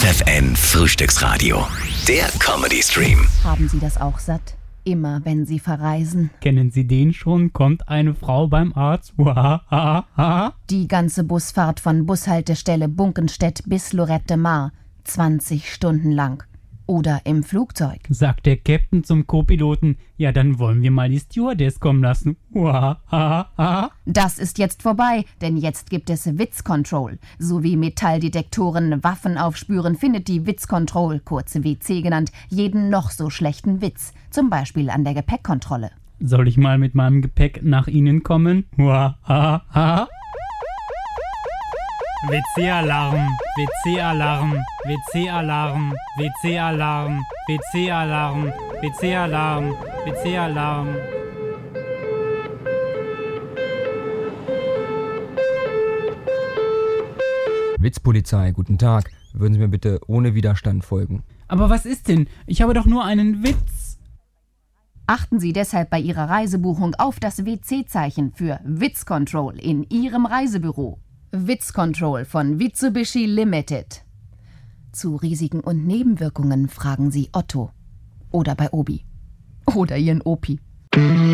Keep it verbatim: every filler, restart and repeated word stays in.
F F N Frühstücksradio. Der Comedy-Stream. Haben Sie das auch satt? Immer wenn Sie verreisen. Kennen Sie den schon? Kommt eine Frau beim Arzt? Uahaha. Die ganze Busfahrt von Bushaltestelle Bunkenstedt bis Lorette Mar. zwanzig Stunden lang. Oder im Flugzeug. Sagt der Captain zum Co-Piloten, ja, dann wollen wir mal die Stewardess kommen lassen. Uahaha. Das ist jetzt vorbei, denn jetzt gibt es Witz-Control. So wie Metalldetektoren Waffen aufspüren, findet die Witz-Control, kurz W C genannt, jeden noch so schlechten Witz. Zum Beispiel an der Gepäckkontrolle. Soll ich mal mit meinem Gepäck nach Ihnen kommen? Uahaha. W C-Alarm, W C-Alarm, W C-Alarm, W C-Alarm, W C-Alarm, W C-Alarm, W C-Alarm. Witzpolizei, guten Tag. Würden Sie mir bitte ohne Widerstand folgen? Aber was ist denn? Ich habe doch nur einen Witz. Achten Sie deshalb bei Ihrer Reisebuchung auf das W C-Zeichen für Witz-Control in Ihrem Reisebüro. Witz-Control von Mitsubishi Limited. Zu Risiken und Nebenwirkungen fragen Sie Otto. Oder bei Obi. Oder Ihren Opi.